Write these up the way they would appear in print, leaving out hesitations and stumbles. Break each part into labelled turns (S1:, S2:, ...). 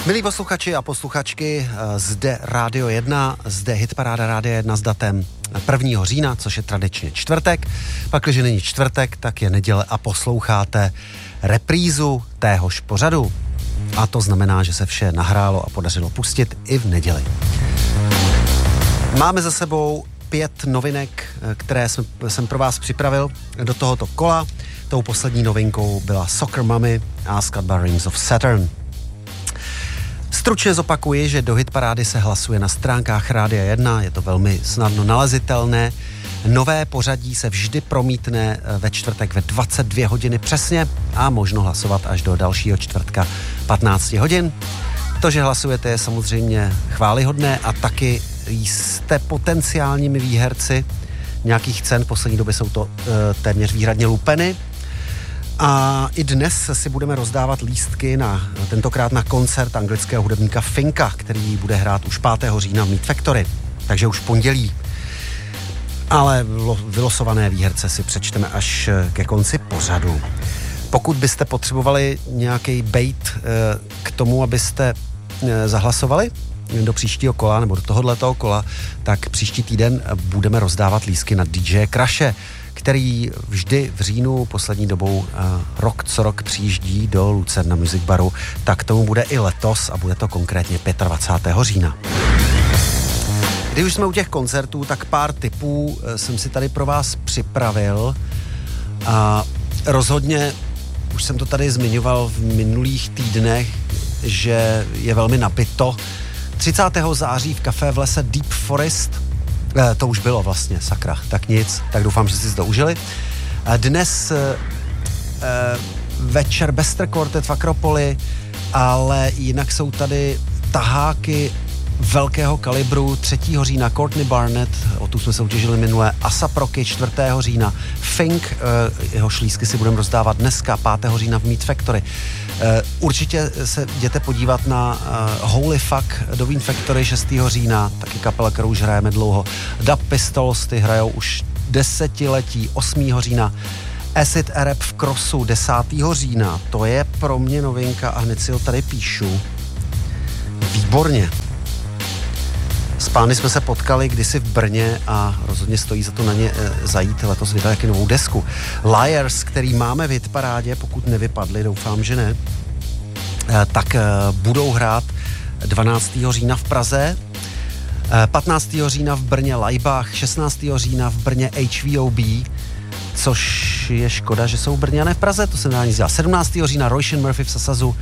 S1: Milí posluchači a posluchačky, zde Rádio 1, zde hitparáda Rádia 1 s datem 1. října, což je tradičně čtvrtek. Pak, když není čtvrtek, tak je neděle a posloucháte reprízu téhož pořadu. A to znamená, že se vše nahrálo a podařilo pustit i v neděli. Máme za sebou 5 novinek, které jsem pro vás připravil do tohoto kola. Tou poslední novinkou byla Soccer Mommy a skladba Rings of Saturn. Stručně zopakuji, že do hitparády se hlasuje na stránkách Rádia 1, je to velmi snadno nalezitelné. Nové pořadí se vždy promítne ve čtvrtek ve 22 hodiny přesně a možno hlasovat až do dalšího čtvrtka 15 hodin. To, že hlasujete, je samozřejmě chvályhodné a taky jste potenciálními výherci nějakých cen. V poslední době jsou to téměř výhradně lupeny. A i dnes si budeme rozdávat lístky tentokrát na koncert anglického hudebníka Finka, který bude hrát už 5. října v Meat Factory, takže už v pondělí. Ale vylosované výherce si přečteme až ke konci pořadu. Pokud byste potřebovali nějaký bait k tomu, abyste zahlasovali do příštího kola nebo do tohohletoho kola, tak příští týden budeme rozdávat lístky na DJ Crashe, který vždy v říjnu poslední dobou rok co rok přijíždí do Lucerna Music Baru, tak tomu bude i letos a bude to konkrétně 25. října. Když už jsme u těch koncertů, tak pár tipů jsem si tady pro vás připravil a rozhodně, už jsem to tady zmiňoval v minulých týdnech, že je velmi nabito. 30. září v kafé v lese Deep Forest, to už bylo vlastně, sakra, tak nic, tak doufám, že si to užili. Dnes večer Bester Quartet v Akropoli, ale jinak jsou tady taháky velkého kalibru 3. října Courtney Barnett, o tu jsme soutěžili minule, ASAP Rocky 4. října, Fink, jeho šlízky si budeme rozdávat dneska, 5. října v Meat Factory. Určitě se jděte podívat na Holy Fuck do Meat Factory 6. října, taky kapela, kterou už hrajeme dlouho. Dub Pistols, ty hrajou už desetiletí, 8. října. Acid Arab v Crossu 10. října, to je pro mě novinka a hned si ho tady píšu. Výborně. S pány jsme se potkali kdysi v Brně a rozhodně stojí za to na ně zajít. Letos vydali taky novou desku. Liars, který máme v hitparádě, pokud nevypadli, doufám, že ne, tak budou hrát 12. října v Praze, 15. října v Brně Laibach, 16. října v Brně HVOB, což je škoda, že jsou v Brně a ne v Praze, to se nedá nic dělat. 17. října Roisin Murphy v Sasazu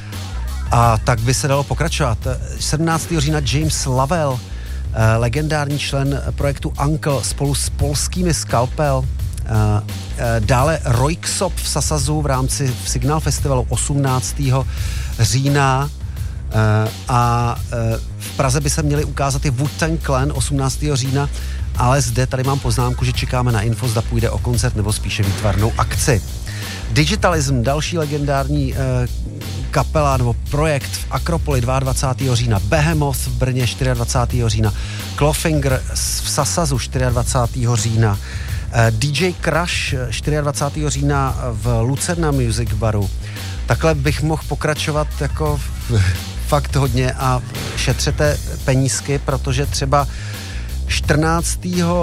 S1: a tak by se dalo pokračovat. 17. října James Lavelle, legendární člen projektu Uncle spolu s polskými Scalpel. Dále Roy Ksop v Sasazu v rámci Signal Festivalu 18. října a v Praze by se měli ukázat i Wu-Tang Clan 18. října, ale zde tady mám poznámku, že čekáme na info, zda půjde o koncert nebo spíše výtvarnou akci. Digitalism, další legendární kapela nebo projekt v Akropoli 22. října, Behemoth v Brně 24. října, Clawfinger v Sasazu 24. října, DJ Crash 24. října v Lucerna Music Baru. Takhle bych mohl pokračovat jako fakt hodně a šetřete penízky, protože třeba 14.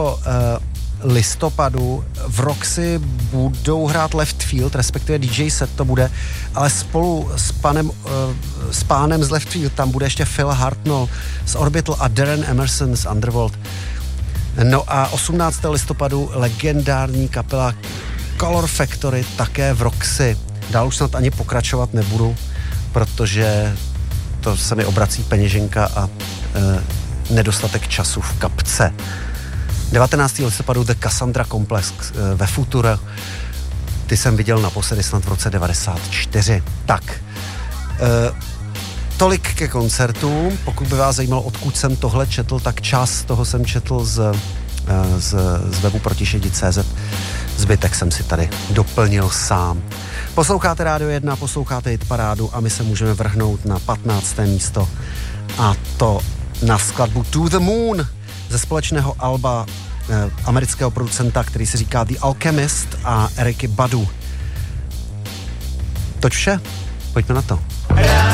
S1: listopadu v Roxy budou hrát Left Field, respektive DJ set to bude, ale spolu s pánem z Left Field tam bude ještě Phil Hartnell z Orbital a Darren Emerson z Underworld. No a 18. listopadu legendární kapela Color Factory také v Roxy. Dál už snad ani pokračovat nebudu, protože to se mi obrací peněženka a nedostatek času v kapce. 19. listopadu The Cassandra Complex ve Future. Ty jsem viděl naposledy snad v roce 94. Tak, tolik ke koncertům. Pokud by vás zajímalo, odkud jsem tohle četl, tak část toho jsem četl z webu protišedi.cz. Zbytek jsem si tady doplnil sám. Posloucháte Rádio 1, posloucháte hitparádu a my se můžeme vrhnout na 15. místo. A to na skladbu To the Moon ze společného alba amerického producenta, který se říká The Alchemist a Eriky Badu. Toť vše, pojďme na to.